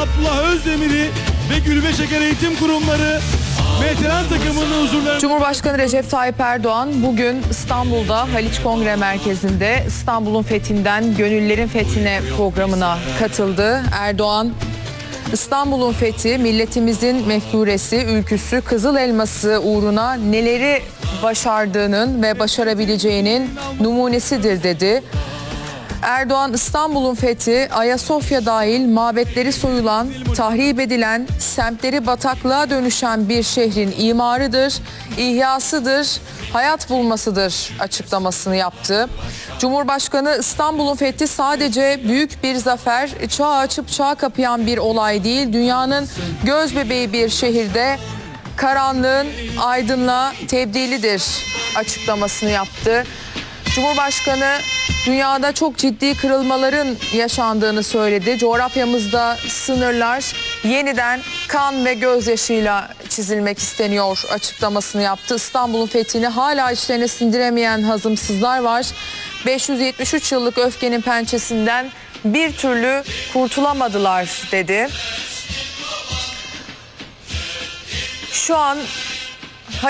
Abdullah Özdemir'i ve Gülbe Şeker Eğitim Kurumları veteran takımının huzurlarında... Cumhurbaşkanı Recep Tayyip Erdoğan bugün İstanbul'da Haliç Kongre Merkezi'nde İstanbul'un fethinden Gönüllerin Fethine programına katıldı. Erdoğan, İstanbul'un fethi milletimizin mefkuresi, ülküsü, kızıl elması uğruna neleri başardığının ve başarabileceğinin numunesidir dedi. Erdoğan, İstanbul'un fethi Ayasofya dahil mabetleri soyulan, tahrip edilen, semtleri bataklığa dönüşen bir şehrin imarıdır, ihyasıdır, hayat bulmasıdır açıklamasını yaptı. Cumhurbaşkanı, İstanbul'un fethi sadece büyük bir zafer, çağ açıp çağ kapayan bir olay değil, dünyanın gözbebeği bir şehirde karanlığın aydınlığa tebdilidir açıklamasını yaptı. Cumhurbaşkanı dünyada çok ciddi kırılmaların yaşandığını söyledi. Coğrafyamızda sınırlar yeniden kan ve gözyaşıyla çizilmek isteniyor açıklamasını yaptı. İstanbul'un fethini hala içlerine sindiremeyen hazımsızlar var. 573 yıllık öfkenin pençesinden bir türlü kurtulamadılar dedi. Şu an